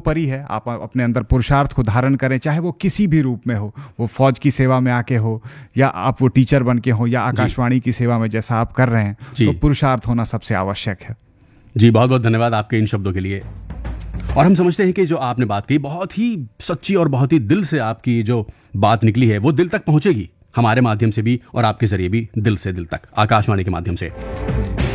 सर्वोपरि है। आप अपने अंदर पुरुषार्थ को धारण करें, चाहे वो किसी भी रूप में हो, वो फौज की सेवा में आके हो, या आप वो टीचर बन के हो, या आकाशवाणी की सेवा में जैसा आप कर रहे हैं, तो पुरुषार्थ होना सबसे आवश्यक है। जी, बहुत बहुत धन्यवाद आपके इन शब्दों के लिए। और हम समझते हैं कि जो आपने बात कही बहुत ही सच्ची और बहुत ही दिल से आपकी जो बात निकली है वो दिल तक पहुंचेगी, हमारे माध्यम से भी और आपके जरिए भी, दिल से दिल तक, आकाशवाणी के माध्यम से।